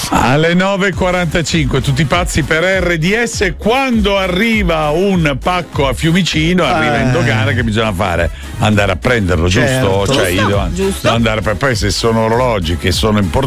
Alle 9.45 tutti pazzi per RDS. Quando arriva un pacco a Fiumicino, arriva in dogana, che bisogna fare? Andare a prenderlo, Certo. giusto? Cioè io devo andare, poi se sono orologi che sono importanti